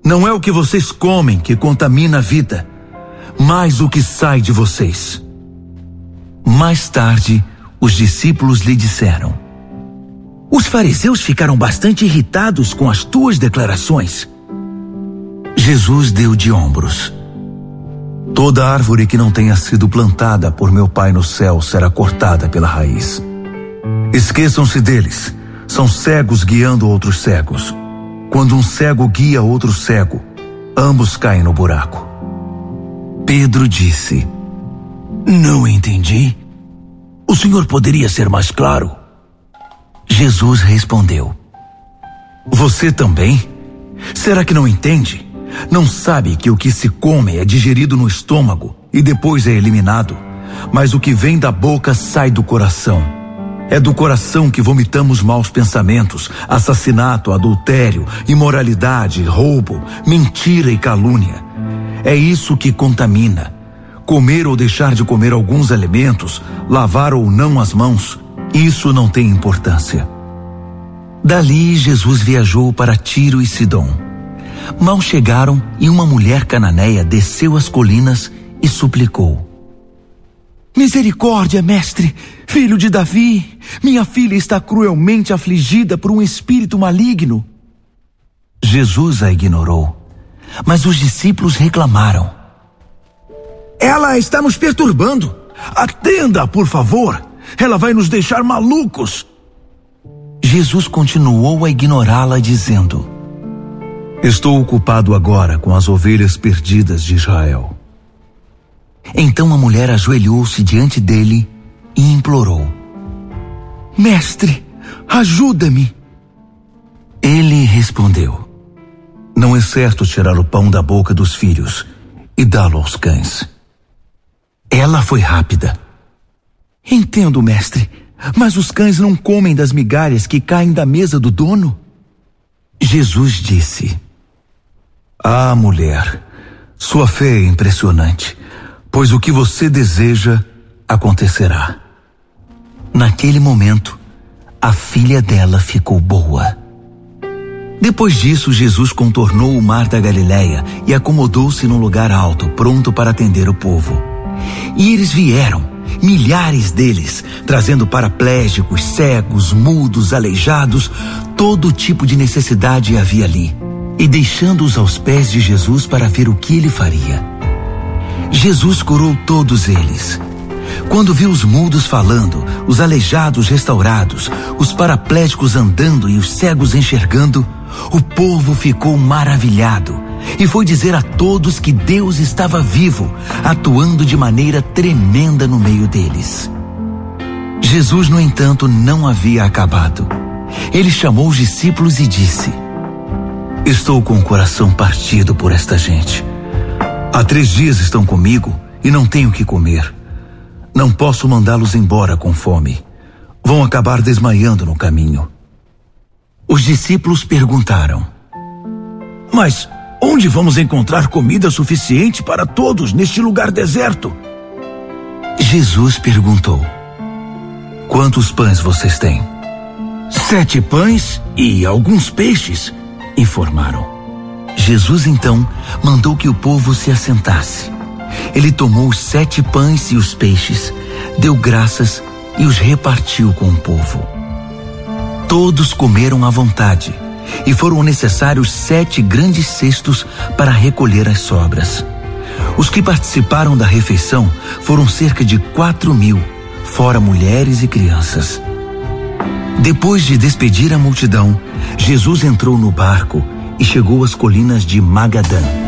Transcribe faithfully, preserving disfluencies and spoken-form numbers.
Não é o que vocês comem que contamina a vida, mas o que sai de vocês. Mais tarde, os discípulos lhe disseram: os fariseus ficaram bastante irritados com as tuas declarações. Jesus deu de ombros. Toda árvore que não tenha sido plantada por meu Pai no céu será cortada pela raiz. Esqueçam-se deles. São cegos guiando outros cegos. Quando um cego guia outro cego, ambos caem no buraco. Pedro disse: não entendi. O senhor poderia ser mais claro? Jesus respondeu: você também? Será que não entende? Não sabe que o que se come é digerido no estômago e depois é eliminado, mas o que vem da boca sai do coração. É do coração que vomitamos maus pensamentos, assassinato, adultério, imoralidade, roubo, mentira e calúnia. É isso que contamina. Comer ou deixar de comer alguns alimentos, lavar ou não as mãos, isso não tem importância. Dali Jesus viajou para Tiro e Sidom. Mal chegaram e uma mulher cananeia desceu as colinas e suplicou: misericórdia, mestre, filho de Davi, minha filha está cruelmente afligida por um espírito maligno. Jesus a ignorou, mas os discípulos reclamaram: ela está nos perturbando. Atenda, por favor. Ela vai nos deixar malucos. Jesus continuou a ignorá-la, dizendo: estou ocupado agora com as ovelhas perdidas de Israel. Então a mulher ajoelhou-se diante dele e implorou: mestre, ajuda-me. Ele respondeu: não é certo tirar o pão da boca dos filhos e dá-lo aos cães. Ela foi rápida: entendo, mestre, mas os cães não comem das migalhas que caem da mesa do dono? Jesus disse: ah, mulher, sua fé é impressionante, pois o que você deseja acontecerá. Naquele momento, a filha dela ficou boa. Depois disso, Jesus contornou o mar da Galileia e acomodou-se num lugar alto, pronto para atender o povo. E eles vieram, milhares deles, trazendo paraplégicos, cegos, mudos, aleijados, todo tipo de necessidade havia ali, e deixando-os aos pés de Jesus para ver o que ele faria. Jesus curou todos eles. Quando viu os mudos falando, os aleijados restaurados, os paraplégicos andando e os cegos enxergando, o povo ficou maravilhado e foi dizer a todos que Deus estava vivo, atuando de maneira tremenda no meio deles. Jesus, no entanto, não havia acabado. Ele chamou os discípulos e disse: estou com o coração partido por esta gente. Há três dias estão comigo e não tenho o que comer. Não posso mandá-los embora com fome. Vão acabar desmaiando no caminho. Os discípulos perguntaram: mas onde vamos encontrar comida suficiente para todos neste lugar deserto? Jesus perguntou: quantos pães vocês têm? Sete pães e alguns peixes, informaram. Jesus então mandou que o povo se assentasse. Ele tomou os sete pães e os peixes, deu graças e os repartiu com o povo. Todos comeram à vontade, e foram necessários sete grandes cestos para recolher as sobras. Os que participaram da refeição foram cerca de quatro mil, fora mulheres e crianças. Depois de despedir a multidão, Jesus entrou no barco e chegou às colinas de Magadã.